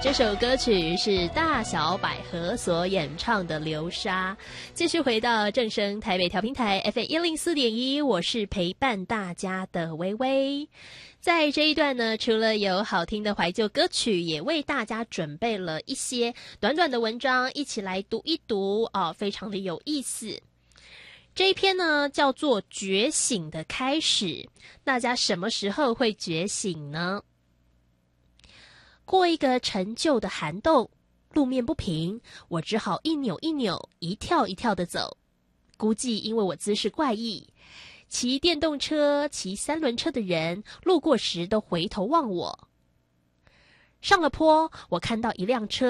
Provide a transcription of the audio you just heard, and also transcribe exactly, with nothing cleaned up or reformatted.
这首歌曲是大小百合所演唱的《流沙》。继续回到正声台北调频台 F M 一零四点一，我是陪伴大家的微微。在这一段呢，除了有好听的怀旧歌曲，也为大家准备了一些短短的文章，一起来读一读啊、哦，非常的有意思。这一篇呢叫做《觉醒的开始》，大家什么时候会觉醒呢？过一个陈旧的涵洞，路面不平，我只好一扭一扭，一跳一跳的走。估计因为我姿势怪异，骑电动车、骑三轮车的人路过时都回头望我。上了坡，我看到一辆车